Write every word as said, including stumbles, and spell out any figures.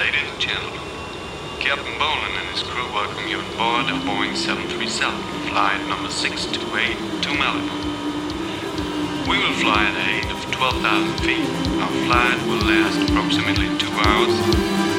Ladies and gentlemen, Captain Bolan and his crew welcome you on board a Boeing seven thirty-seven, flight number six two eight to Malibu. We will fly at a height of twelve thousand feet. Our flight will last approximately two hours.